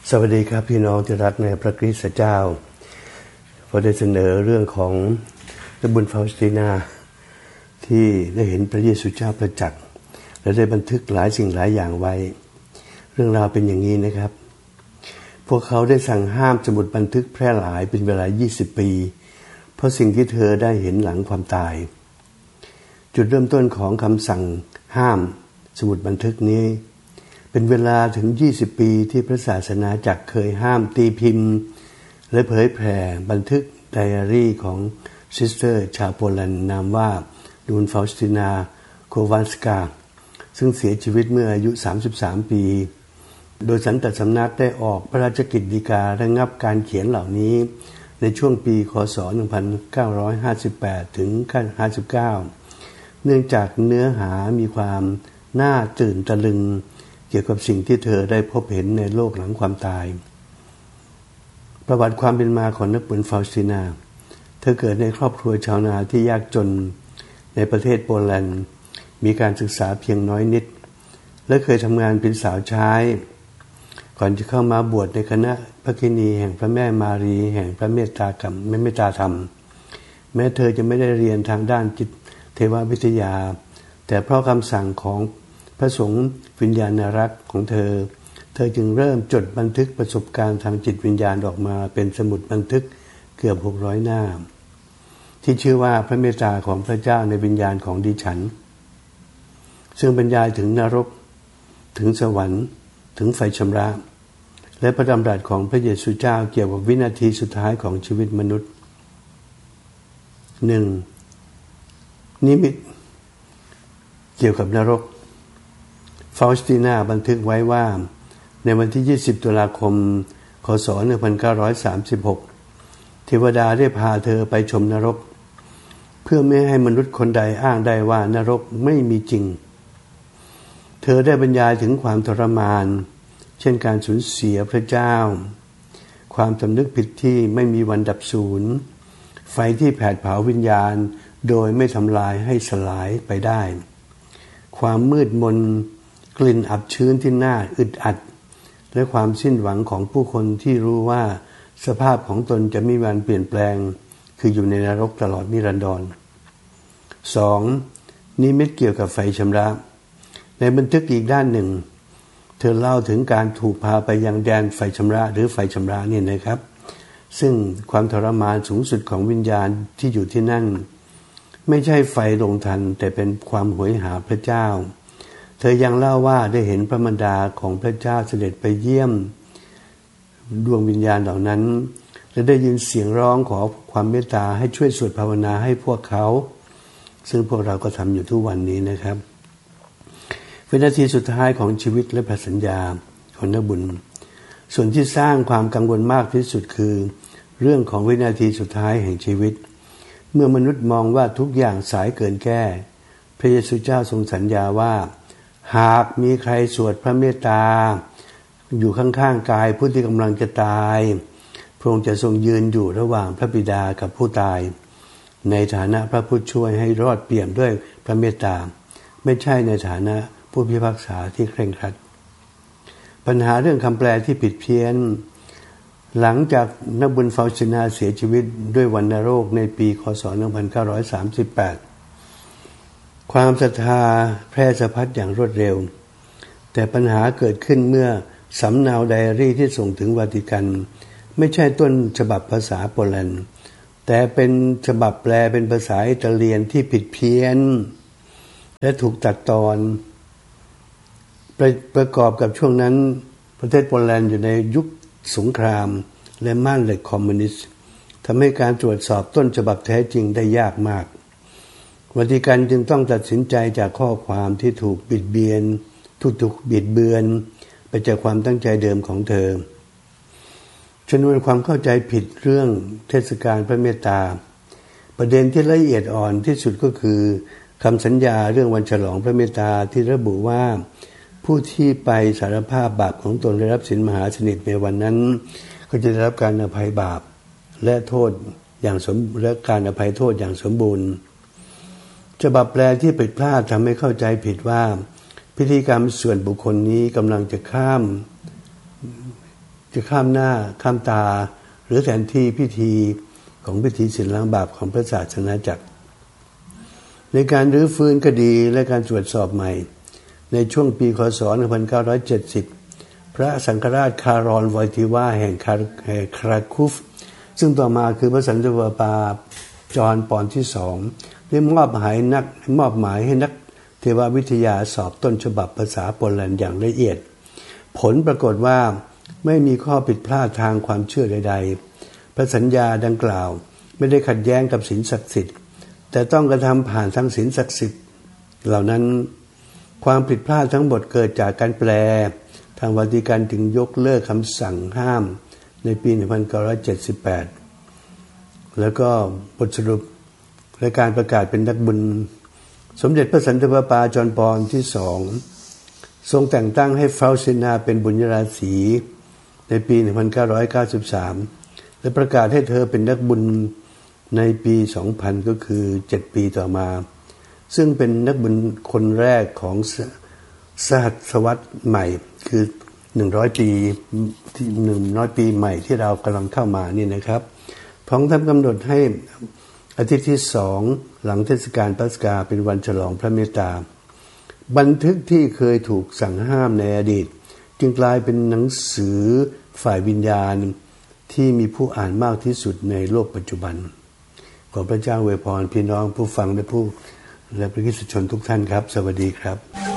สวัสดีครับพี่น้องที่รักในพระคริสต์เจ้าพอได้เสนอเรื่องของนบุญฟาสตินาที่ได้เห็นพระเยซูเจ้าประจักษ์และได้บันทึกหลายสิ่งหลายอย่างไว้เรื่องราวเป็นอย่างนี้นะครับพวกเขาได้สั่งห้ามสมุดบันทึกแพร่หลายเป็นเวลา20 ปีเพราะสิ่งที่เธอได้เห็นหลังความตายจุดเริ่มต้นของคำสั่งห้ามสมุดบันทึกนี้เป็นเวลาถึง20 ปีที่พระศาสนาจักรเคยห้ามตีพิมพ์และเผยแผ่บันทึกไดอารี่ของซิสเตอร์ชาวโปแลนด์นามว่าดูนฟาสตินาโควานสกาซึ่งเสียชีวิตเมื่ออายุ33 ปีโดยสันตสำนักได้ออกพระราชกิจฎีการะงับการเขียนเหล่านี้ในช่วงปีคศ1958ถึง59เนื่องจากเนื้อหามีความน่าตื่นตะลึงเกี่ยวกับสิ่งที่เธอได้พบเห็นในโลกหลังความตายประวัติความเป็นมาของนักบุญฟาสตินาเธอเกิดในครอบครัวชาวนาที่ยากจนในประเทศโปแลนด์มีการศึกษาเพียงน้อยนิดและเคยทำงานเป็นสาวใช้ก่อนจะเข้ามาบวชในคณะพระคินีแห่งพระแม่มารีแห่งพระเมตตาธรรมแม้เธอจะไม่ได้เรียนทางด้านจิตเทววิทยาแต่เพราะคำสั่งของพระสงฆ์วิญญาณรักษ์ของเธอจึงเริ่มจดบันทึกประสบการณ์ทางจิตวิญญาณออกมาเป็นสมุดบันทึกเกือบ600 หน้าที่ชื่อว่าพระเมตตาของพระเจ้าในวิญญาณของดิฉันซึ่งบรรยายถึงนรกถึงสวรรค์ถึงไฟชำระและพระดำรัสของพระเยซูเจ้าเกี่ยวกับวินาทีสุดท้ายของชีวิตมนุษย์ 1. นิมิตเกี่ยวกับนรกฟาสตินาบันทึกไว้ว่าในวันที่20 ตุลาคมคศ1936เทวดาได้พาเธอไปชมนรกเพื่อไม่ให้มนุษย์คนใดอ้างได้ว่านรกไม่มีจริงเธอได้บรรยายถึงความทรมานเช่นการสูญเสียพระเจ้าความสำนึกผิดที่ไม่มีวันดับสูญไฟที่แผดเผาวิญญาณโดยไม่ทำลายให้สลายไปได้ความมืดมนกลิ่นอับชื้นที่น่าอึดอัดและความสิ้นหวังของผู้คนที่รู้ว่าสภาพของตนจะไม่มีวันเปลี่ยนแปลงคืออยู่ในนรกตลอดนิรันดร 2. นิมิตเกี่ยวกับไฟชำระในบันทึกอีกด้านหนึ่งเธอเล่าถึงการถูกพาไปยังแดนไฟชำระหรือไฟชำระนี่นะครับซึ่งความทรมานสูงสุดของวิญญาณที่อยู่ที่นั่นไม่ใช่ไฟลงทันแต่เป็นความโหยหาพระเจ้าเธอยังเล่าว่าได้เห็นพระมารดาของพระเจ้าเสด็จไปเยี่ยมดวงวิญญาณเหล่านั้นและได้ยินเสียงร้องขอความเมตตาให้ช่วยสวดภาวนาให้พวกเขาซึ่งพวกเราก็ทำอยู่ทุกวันนี้นะครับวินาทีสุดท้ายของชีวิตและพระสัญญาของนักบุญส่วนที่สร้างความกังวลมากที่สุดคือเรื่องของวินาทีสุดท้ายแห่งชีวิตเมื่อมนุษย์มองว่าทุกอย่างสายเกินแก้พระเยซูเจ้าทรงสัญญาว่าหากมีใครสวดพระเมตตาอยู่ข้างๆกายผู้ที่กำลังจะตายพระองค์จะทรงยืนอยู่ระหว่างพระบิดากับผู้ตายในฐานะพระผู้ช่วยให้รอดเปี่ยมด้วยพระเมตตาไม่ใช่ในฐานะผู้พิพากษาที่เคร่งครัดปัญหาเรื่องคำแปลที่ผิดเพี้ยนหลังจากนักบุญฟาสตินาเสียชีวิตด้วยวัณโรคในปีคศ1938ความศรัทธาแพร่สะพัดอย่างรวดเร็วแต่ปัญหาเกิดขึ้นเมื่อสำเนาไดอารี่ที่ส่งถึงวาติกันไม่ใช่ต้นฉบับภาษาโปแลนด์แต่เป็นฉบับแปลเป็นภาษาอิตาเลียนที่ผิดเพี้ยนและถูกตัดตอนประกอบกับช่วงนั้นประเทศโปแลนด์อยู่ในยุคสงครามและม่านเหล็กคอมมิวนิสต์ทำให้การตรวจสอบต้นฉบับแท้จริงได้ยากมากวาติกันจึงต้องตัดสินใจจากข้อความที่ถูกบิดเบือนไปจากความตั้งใจเดิมของเธอชนวนความเข้าใจผิดเรื่องเทศกาลพระเมตตาประเด็นที่ละเอียดอ่อนที่สุดก็คือคำสัญญาเรื่องวันฉลองพระเมตตาที่ระบุว่าผู้ที่ไปสารภาพบาปของตนได้รับสินมหาสนิทในวันนั้นก็จะได้รับการอภัยบาปและโทษอย่างและการอภัยโทษอย่างสมบูรณ์ฉบับแปลที่ผิดพลาดทำให้เข้าใจผิดว่าพิธีกรรมส่วนบุคคลนี้กำลังจะข้ามจะข้ามหน้าข้ามตาหรือแทนที่พิธีของพิธีศีลล้างบาปของพระศาสนาจักรในการรื้อฟื้นคดีและการตรวจสอบใหม่ในช่วงปีคศ1970พระสังฆราชคารอล วอยทิวาแห่งคราคูฟซึ่งต่อมาคือพระสันตะปาจอห์นปอนที่2ได้มอบหมายให้นักเทววิทยาสอบต้นฉบับภาษาโปแลนด์อย่างละเอียดผลปรากฏว่าไม่มีข้อผิดพลาดทางความเชื่อใดๆพระสัญญาดังกล่าวไม่ได้ขัดแย้งกับศีลศักดิ์สิทธิ์แต่ต้องกระทำผ่านทางศีลศักดิ์สิทธิ์เหล่านั้นความผิดพลาดทั้งหมดเกิดจากการแปลทางวาติกันจึงยกเลิกคำสั่งห้ามในปี 1978 แล้วก็บทสรุปและการประกาศเป็นนักบุญสมเด็จพระสันตะปาจอห์นปอนที่2ทรงแต่งตั้งให้ฟาสตินาเป็นบุญราศีในปี 1993 และประกาศให้เธอเป็นนักบุญในปี 2000 ก็คือ 7 ปีต่อมาซึ่งเป็นนักบุญคนแรกของสหัสวรรษใหม่คือ100 ปีที่100 ปีใหม่ที่เรากำลังเข้ามานี่นะครับพระองค์ท่านกำหนดให้อาทิตย์ที่2หลังเทศกาลปัสกาเป็นวันฉลองพระเมตตาบันทึกที่เคยถูกสั่งห้ามในอดีตจึงกลายเป็นหนังสือฝ่ายวิญญาณที่มีผู้อ่านมากที่สุดในโลกปัจจุบันขอพระเจ้าอวยพรพี่น้องผู้ฟังและพระคริสตชนทุกท่านครับสวัสดีครับ